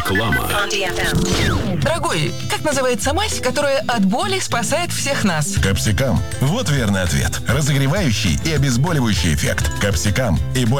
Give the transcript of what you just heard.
Реклама. Дорогой, как называется мазь, которая от боли спасает всех нас? Капсикам. Вот верный ответ. Разогревающий и обезболивающий эффект. Капсикам и